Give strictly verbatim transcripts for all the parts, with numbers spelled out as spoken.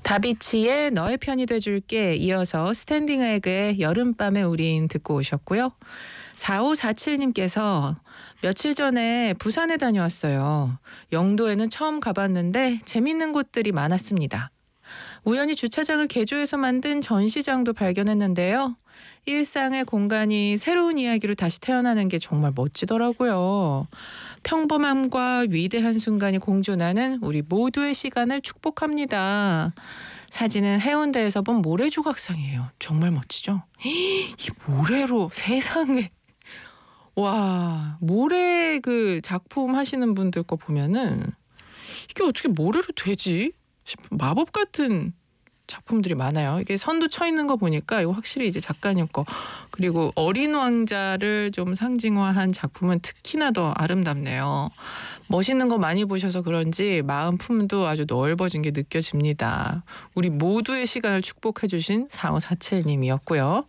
다비치의 너의 편이 돼줄게, 이어서 스탠딩 에그의 여름밤의 우린 듣고 오셨고요. 사오사칠님께서 며칠 전에 부산에 다녀왔어요. 영도에는 처음 가봤는데 재밌는 곳들이 많았습니다. 우연히 주차장을 개조해서 만든 전시장도 발견했는데요. 일상의 공간이 새로운 이야기로 다시 태어나는 게 정말 멋지더라고요. 평범함과 위대한 순간이 공존하는 우리 모두의 시간을 축복합니다. 사진은 해운대에서 본 모래 조각상이에요. 정말 멋지죠? 이 모래로 세상에. 와, 모래 그 작품 하시는 분들 거 보면은 이게 어떻게 모래로 되지? 싶은 마법 같은 작품들이 많아요. 이게 선도 쳐 있는 거 보니까 이거 확실히 이제 작가님 거. 그리고 어린 왕자를 좀 상징화한 작품은 특히나 더 아름답네요. 멋있는 거 많이 보셔서 그런지 마음 품도 아주 넓어진 게 느껴집니다. 우리 모두의 시간을 축복해 주신 사오사칠님이었고요.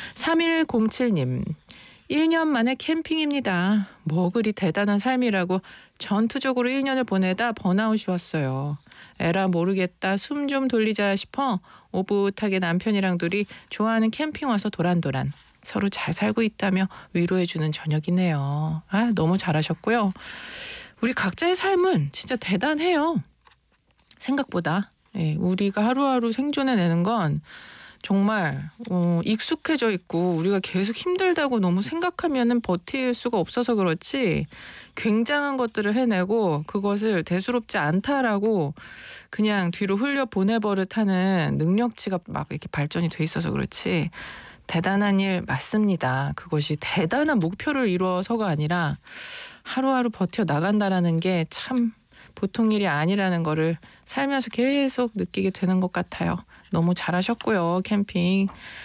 삼일공칠님. 일 년 만에 캠핑입니다. 뭐 그리 대단한 삶이라고 전투적으로 일 년을 보내다 번아웃이 왔어요. 에라 모르겠다, 숨 좀 돌리자 싶어 오붓하게 남편이랑 둘이 좋아하는 캠핑 와서 도란도란 서로 잘 살고 있다며 위로해주는 저녁이네요. 아, 너무 잘하셨고요. 우리 각자의 삶은 진짜 대단해요. 생각보다. 예, 우리가 하루하루 생존해내는 건 정말 어, 익숙해져 있고 우리가 계속 힘들다고 너무 생각하면은 버틸 수가 없어서 그렇지, 굉장한 것들을 해내고 그것을 대수롭지 않다라고 그냥 뒤로 흘려 보내버릇하는 능력치가 막 이렇게 발전이 돼 있어서 그렇지 대단한 일 맞습니다. 그것이 대단한 목표를 이루어서가 아니라 하루하루 버텨 나간다라는 게 참 보통 일이 아니라는 거를 살면서 계속 느끼게 되는 것 같아요. 너무 잘하셨고요. 캠핑.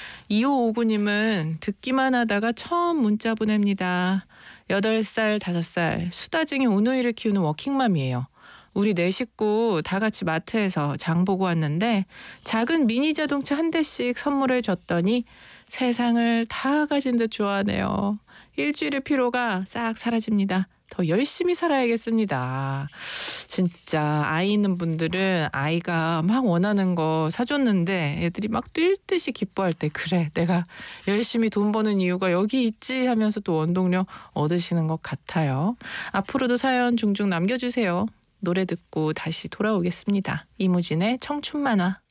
이오오구님은 듣기만 하다가 처음 문자 보냅니다. 여덟 살, 다섯 살 수다 중에 오누이를 키우는 워킹맘이에요. 우리 네 식구 다 같이 마트에서 장 보고 왔는데 작은 미니 자동차 한 대씩 선물해 줬더니 세상을 다 가진 듯 좋아하네요. 일주일의 피로가 싹 사라집니다. 더 열심히 살아야겠습니다. 진짜 아이 있는 분들은 아이가 막 원하는 거 사줬는데 애들이 막 뛸 듯이 기뻐할 때, 그래 내가 열심히 돈 버는 이유가 여기 있지 하면서 또 원동력 얻으시는 것 같아요. 앞으로도 사연 종종 남겨주세요. 노래 듣고 다시 돌아오겠습니다. 이무진의 청춘만화.